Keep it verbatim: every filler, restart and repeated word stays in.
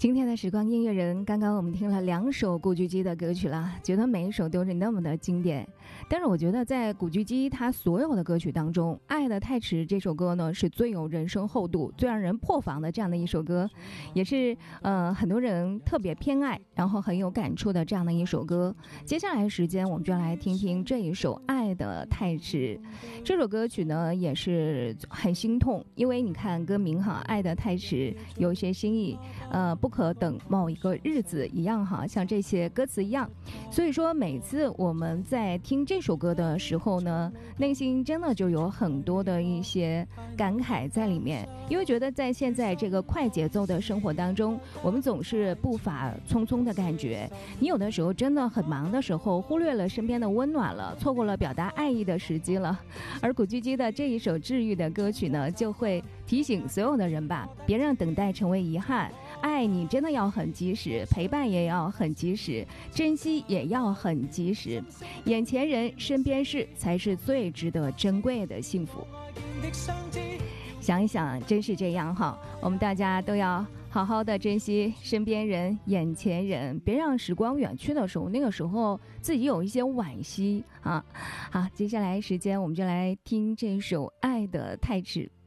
今天的时光音乐人，刚刚我们听了两首古巨基的歌曲了，觉得每一首都是那么的经典。但是我觉得在古巨基他所有的歌曲当中，《爱得太迟》这首歌呢是最有人生厚度、最让人破防的这样的一首歌，也是呃很多人特别偏爱，然后很有感触的这样的一首歌。接下来的时间，我们就来听听这一首《爱得太迟》。这首歌曲呢也是很心痛，因为你看歌名哈，《爱得太迟》有一些心意，呃不可等某一个日子一样哈，像这些歌词一样。所以说每次我们在听这首歌的时候呢，内心真的就有很多的一些感慨在里面，因为觉得在现在这个快节奏的生活当中，我们总是步伐匆匆的感觉，你有的时候真的很忙的时候，忽略了身边的温暖了，错过了表达爱意的时机了。而古巨基的这一首治愈的歌曲呢，就会提醒所有的人吧，别让等待成为遗憾，爱你真的要很及时，陪伴也要很及时，珍惜也要很及时，眼前人身边事才是最值得珍贵的幸福。想一想，真是这样哈，我们大家都要好好的珍惜身边人、眼前人，别让时光远去的时候，那个时候自己有一些惋惜啊。好，接下来时间我们就来听这首《爱得太迟》。